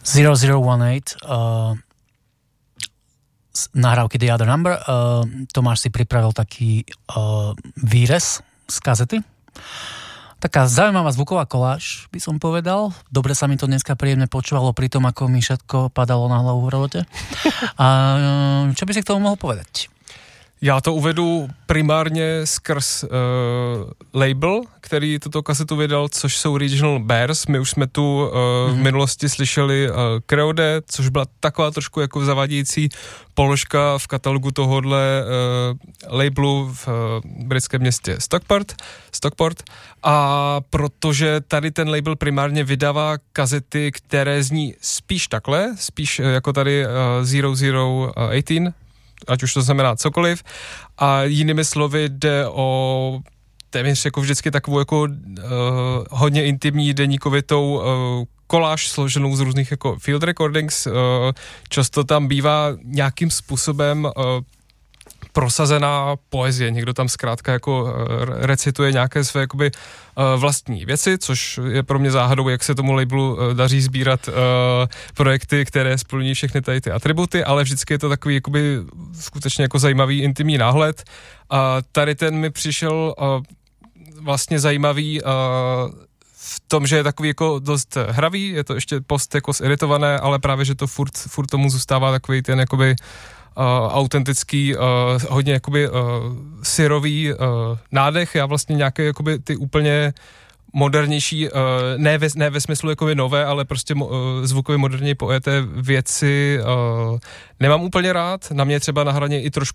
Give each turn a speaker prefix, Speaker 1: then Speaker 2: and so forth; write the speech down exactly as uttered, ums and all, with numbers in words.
Speaker 1: nula nula jedna osem uh, z nahrávky The Other Number. Uh, Tomáš si pripravil taký uh, výrez z kazety. Taká zaujímavá zvuková koláž, by som povedal. Dobre sa mi to dneska príjemne počúvalo pri tom, ako mi všetko padalo na hlavu v robote. A uh, čo by si k tomu mohol povedať?
Speaker 2: Já to uvedu primárně skrz uh, label, který tuto kasetu vydal, což jsou Regional Bears. My už jsme tu uh, mm-hmm. v minulosti slyšeli uh, Creode, což byla taková trošku jako zavádějící položka v katalogu tohohle uh, labelu v uh, britském městě Stockport. Stockport. A protože tady ten label primárně vydává kazety, které zní spíš takhle, spíš uh, jako tady uh, nula nula osm, ať už to znamená cokoliv. A jinými slovy jde o téměř jako vždycky takovou jako uh, hodně intimní deníkovitou uh, koláž složenou z různých jako field recordings. Uh, často tam bývá nějakým způsobem uh, prosazená poezie. Někdo tam zkrátka jako recituje nějaké své jakoby vlastní věci, což je pro mě záhadou, jak se tomu labelu daří sbírat uh, projekty, které splní všechny tady ty atributy, ale vždycky je to takový jakoby skutečně jako zajímavý intimní náhled. A tady ten mi přišel uh, vlastně zajímavý uh, v tom, že je takový jako dost hravý, je to ještě post jako ziritované, ale právě, že to furt, furt tomu zůstává takový ten jakoby Uh, autentický, uh, hodně jakoby uh, syrový uh, nádech. Já vlastně nějaké jakoby ty úplně modernější, uh, ne, ve, ne ve smyslu jakoby nové, ale prostě uh, zvukově moderně pojeté věci uh, nemám úplně rád. Na mě třeba na hraně i trošku